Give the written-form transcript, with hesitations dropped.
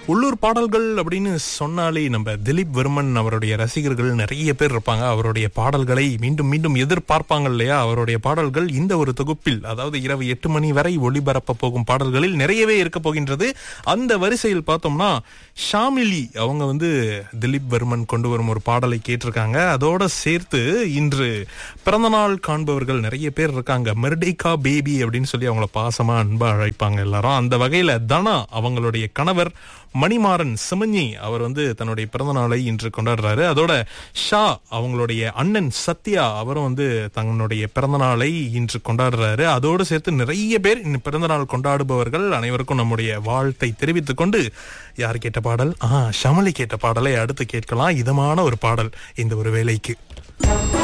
உள்ளூர் பாடல்கள் அப்படின்னு சொன்னாலே நம்ம திலீப் வர்மன் அவருடைய ரசிகர்கள் நிறைய பேர் இருப்பாங்க. அவருடைய பாடல்களை மீண்டும் மீண்டும் எதிர்பார்ப்பாங்க இல்லையா? அவருடைய பாடல்கள் இந்த ஒரு தொகுப்பில், அதாவது இரவு 8 மணி வரை ஒளிபரப்ப போகும் பாடல்களில் நிறையவே இருக்க போகின்றது. அந்த வரிசையில் பார்த்தோம்னா ஷாமிலி அவங்க திலீப் வர்மன் கொண்டு வரும் ஒரு பாடலை கேட்டிருக்காங்க. அதோட சேர்த்து இன்று பிறந்தநாள் காண்பவர்கள் நிறைய பேர் இருக்காங்க. மெர்டேகா பேபி அப்படின்னு சொல்லி அவங்கள பாசமா அன்பா அழைப்பாங்க எல்லாரும். அந்த வகையில தனா அவங்களுடைய கணவர் மணிமாறன் சிமஞ்சி அவர் தன்னுடைய பிறந்த நாளை இன்று கொண்டாடுறாரு. அதோட ஷா அவங்களுடைய அண்ணன் சத்யா அவரும் தன்னுடைய பிறந்த நாளை இன்று கொண்டாடுறாரு. அதோடு சேர்த்து நிறைய பேர் இந்த பிறந்த நாள் கொண்டாடுபவர்கள் அனைவருக்கும் நம்முடைய வாழ்த்தை தெரிவித்துக் கொண்டு, யார் கேட்ட பாடல்? ஷமலி கேட்ட பாடலை அடுத்து கேட்கலாம். இதமான ஒரு பாடல் இந்த ஒரு வேளைக்கு.